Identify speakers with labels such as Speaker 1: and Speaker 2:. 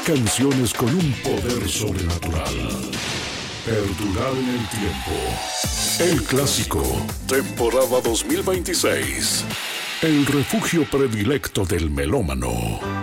Speaker 1: canciones con un poder sobrenatural. Perdurar en el tiempo. El clásico, temporada 2026. El refugio predilecto del melómano.